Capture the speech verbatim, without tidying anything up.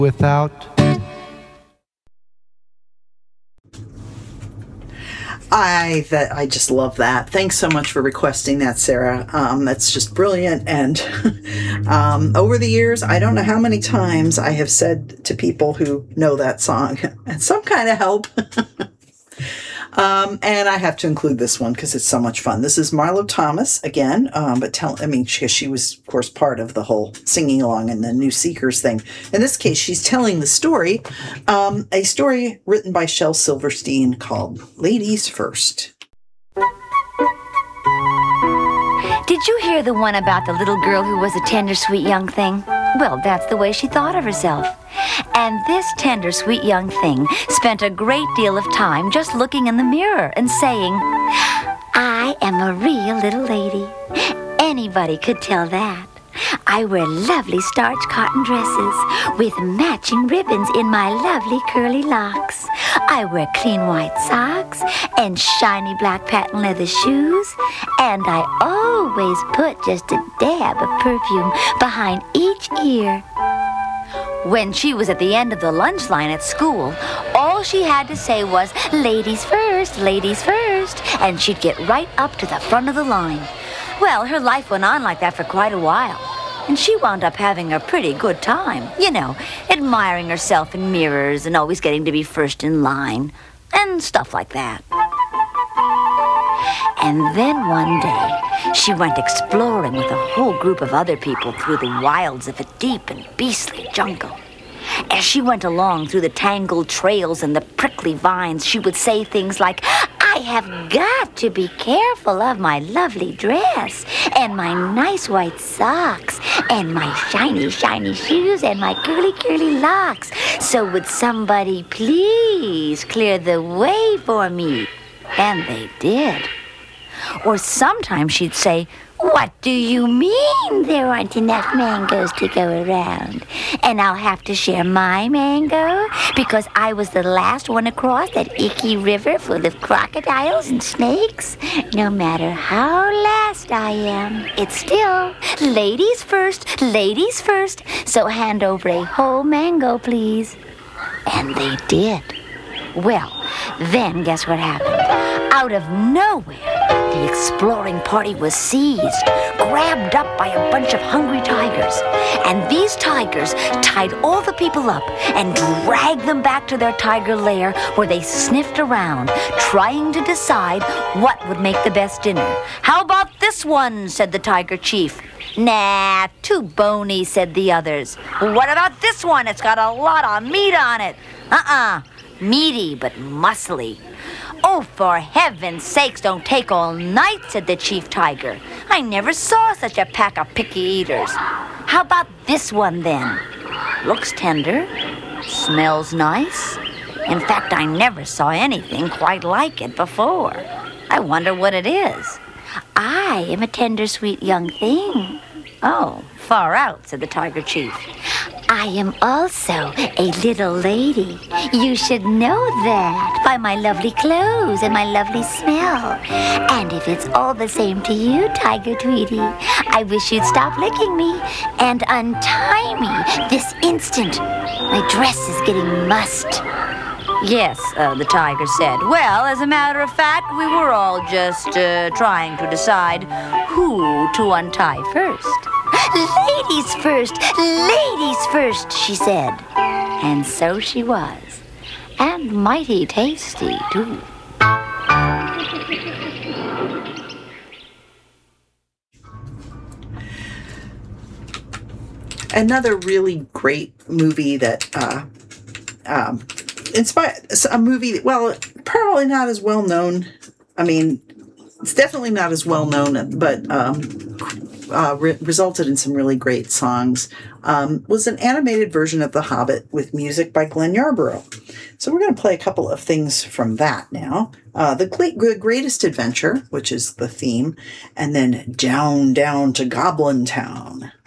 Without I that I just love that. Thanks so much for requesting that, Sarah. Um, that's just brilliant. And um, over the years, I don't know how many times I have said to people who know that song, and some kind of help. Um, and I have to include this one because it's so much fun. This is Marlo Thomas again, um, but tell, I mean, she, she was, of course, part of the whole singing along and the New Seekers thing. In this case, she's telling the story, um, a story written by Shel Silverstein called Ladies First. Did you hear the one about the little girl who was a tender, sweet young thing? Well, that's the way she thought of herself. And this tender, sweet young thing spent a great deal of time just looking in the mirror and saying, I am a real little lady. Anybody could tell that. I wear lovely starched cotton dresses with matching ribbons in my lovely curly locks. I wear clean white socks and shiny black patent leather shoes, and I always put just a dab of perfume behind each ear. When she was at the end of the lunch line at school, all she had to say was, ladies first, ladies first, and she'd get right up to the front of the line. Well, her life went on like that for quite a while, and she wound up having a pretty good time, you know, admiring herself in mirrors and always getting to be first in line, and stuff like that. And then one day, she went exploring with a whole group of other people through the wilds of a deep and beastly jungle. As she went along through the tangled trails and the prickly vines, she would say things like, I have got to be careful of my lovely dress, and my nice white socks, and my shiny, shiny shoes, and my curly, curly locks. So would somebody please clear the way for me? And they did. Or sometimes she'd say, what do you mean there aren't enough mangoes to go around? And I'll have to share my mango because I was the last one across that icky river full of crocodiles and snakes? No matter how last I am, it's still ladies first, ladies first. So hand over a whole mango, please. And they did. Well, then guess what happened? Out of nowhere, the exploring party was seized, grabbed up by a bunch of hungry tigers. And these tigers tied all the people up and dragged them back to their tiger lair where they sniffed around, trying to decide what would make the best dinner. How about this one, said the tiger chief. Nah, too bony, said the others. What about this one? It's got a lot of meat on it. Uh-uh. Meaty but muscly. Oh, for heaven's sakes, don't take all night, said the chief tiger. I never saw such a pack of picky eaters. How about this one, then? Looks tender, smells nice. In fact, I never saw anything quite like it before. I wonder what it is. I am a tender, sweet young thing. Oh, far out, said the tiger chief. I am also a little lady. You should know that by my lovely clothes and my lovely smell. And if it's all the same to you, Tiger Tweety, I wish you'd stop licking me and untie me this instant. My dress is getting mussed. Yes, uh, the tiger said. Well, as a matter of fact, we were all just uh, trying to decide who to untie first. Ladies first, ladies first, she said. And so she was. And mighty tasty, too. Another really great movie that uh, um, inspired a movie, well, probably not as well known. I mean, it's definitely not as well known, but um, uh, re- resulted in some really great songs. Um, was an animated version of The Hobbit with music by Glenn Yarborough. So we're going to play a couple of things from that now. Uh, the Gle- Greatest Adventure, which is the theme, and then Down, Down to Goblin Town.